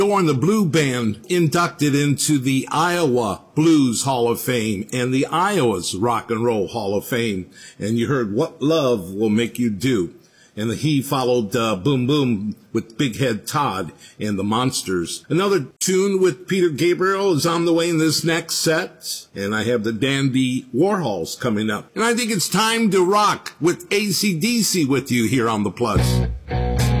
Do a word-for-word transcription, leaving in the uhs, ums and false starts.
Dorn the Blue Band inducted into the Iowa Blues Hall of Fame and the Iowa's Rock and Roll Hall of Fame. And you heard What Love Will Make You Do. And he followed uh, Boom Boom with Big Head Todd and the Monsters. Another tune with Peter Gabriel is on the way in this next set. And I have the Dandy Warhols coming up. And I think it's time to rock with A C D C with you here on The Plus.